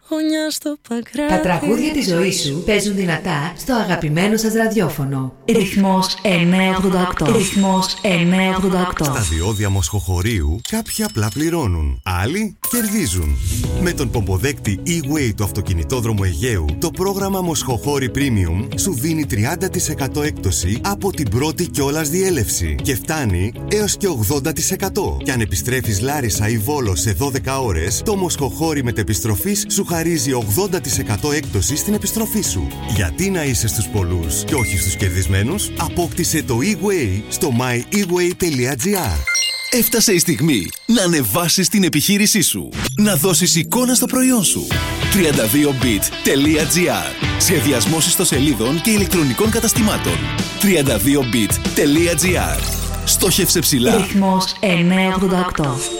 γωνιά στο παγκράτη. Τα τραγούδια της ζωής σου παίζουν δυνατά στο αγαπημένο σας ραδιόφωνο. Ρυθμός 988. Ρυθμός 988. Στα διόδια Μοσχοχωρίου κάποιοι απλά πληρώνουν, άλλοι κερδίζουν. Με τον πομποδέκτη E-Way του αυτοκινητόδρομου Αιγαίου, το πρόγραμμα Μοσχοχώρη Premium σου δίνει 30% έκπτωση από την πρώτη κιόλας διέλευση και φτάνει έως και 80%. Και αν επιστρέφεις Λάρισα ή Βόλο σε 12 ώρες, το Μοσχοχώρη μετεπιστροφής σου χαρίζει 80% έκπτωση στην επιστροφή σου. Γιατί να είσαι στους πολλούς και όχι στους κερδισμένους? Απόκτησε το E-Way στο myeway.gr. Έφτασε η στιγμή να ανεβάσεις την επιχείρησή σου, να δώσεις εικόνα στο προϊόν σου. 32bit.gr. Σχεδιασμός ιστοσελίδων και ηλεκτρονικών καταστημάτων. 32bit.gr. Στόχευσε ψηλά. Ρυθμός 988.